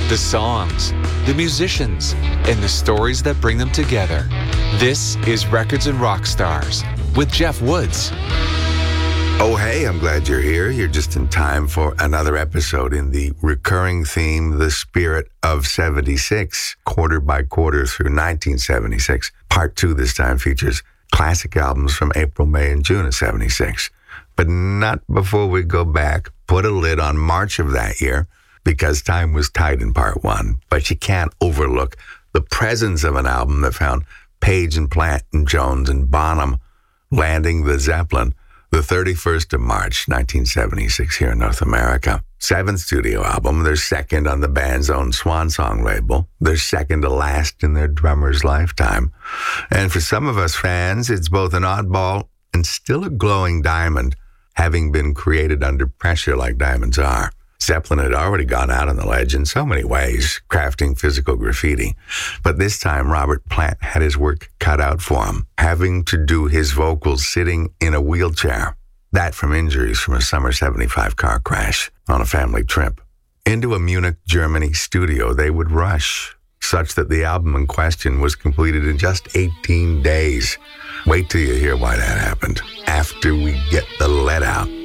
The songs, the musicians, and the stories that bring them together. This is Records and Rock Stars with Jeff Woods. Oh, hey, I'm glad you're here. You're just in time for another episode in the recurring theme, The Spirit of 76, quarter by quarter through 1976. Part 2 this time features classic albums from April, May, and June of 76. But not before we go back, put a lid on March of that year, because time was tight in Part 1. But you can't overlook the presence of an album that found Page and Plant and Jones and Bonham landing the Zeppelin the 31st of March, 1976 here in North America. 7th studio album, their second on the band's own Swan Song label, their second to last in their drummer's lifetime. And for some of us fans, it's both an oddball and still a glowing diamond, having been created under pressure like diamonds are. Zeppelin had already gone out on the ledge in so many ways, crafting physical graffiti. But this time, Robert Plant had his work cut out for him, having to do his vocals sitting in a wheelchair. That from injuries from a summer 75 car crash on a family trip. Into a Munich, Germany studio they would rush, such that the album in question was completed in just 18 days. Wait till you hear why that happened, after we get the let out.